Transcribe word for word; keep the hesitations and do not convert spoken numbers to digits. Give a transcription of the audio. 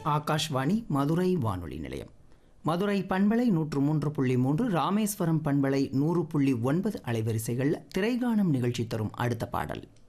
ஆகாஷ்வாணி மதுரை வானொலி நிலையம். மதுரை பண்பலை நூற்று மூன்று புள்ளி மூன்று, ராமேஸ்வரம் பண்பலை நூறு புள்ளி ஒன்பது அலைவரிசைகளில் திரைகாணும் நிகழ்ச்சி தரும் அடுத்த பாடல்.